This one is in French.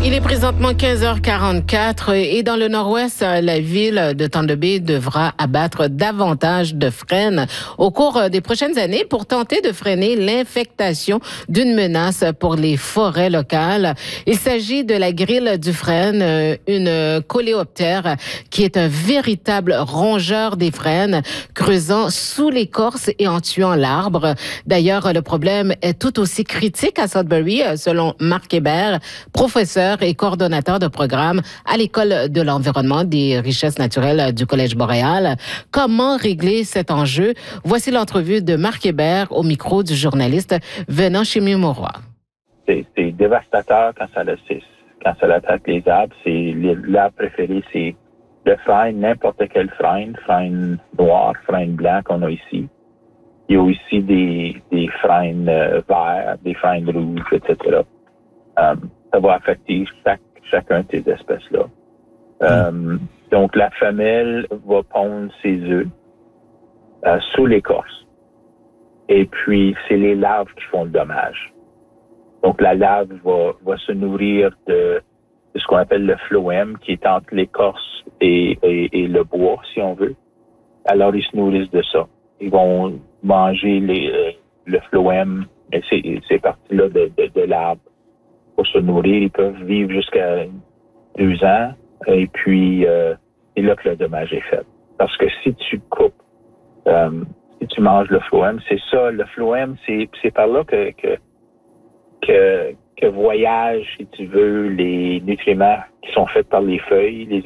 Il est présentement 15h44 et dans le nord-ouest, la ville de Thunder Bay devra abattre davantage de frênes au cours des prochaines années pour tenter de freiner l'infectation d'une menace pour les forêts locales. Il s'agit de la grille du frêne, une coléoptère qui est un véritable rongeur des frênes, creusant sous l'écorce et en tuant l'arbre. D'ailleurs, le problème est tout aussi critique à Sudbury, selon Marc Hébert, professeur et coordonnateur de programme à l'École de l'environnement des richesses naturelles du Collège Boréal. Comment régler cet enjeu? Voici l'entrevue de Marc Hébert au micro du journaliste Venant Chimie-Mauroy. C'est dévastateur quand ça attaque les arbres. L'arbre préféré, c'est le frêne, n'importe quel frêne noir, frêne blanc qu'on a ici. Il y a aussi des frênes verts, des frênes rouges, etc. Ça va affecter chacun de ces espèces-là. Donc, la femelle va pondre ses œufs sous l'écorce. Et puis, c'est les larves qui font le dommage. Donc, la larve va se nourrir de ce qu'on appelle le phloème, qui est entre l'écorce et le bois, si on veut. Alors, ils se nourrissent de ça. Ils vont manger le phloème et ces parties-là de l'arbre. Pour se nourrir, ils peuvent vivre jusqu'à 2 ans, et puis c'est là que le dommage est fait. Parce que si tu coupes, si tu manges le phloème, c'est ça, le phloème, c'est par là que voyagent, si tu veux, les nutriments qui sont faits par les feuilles, les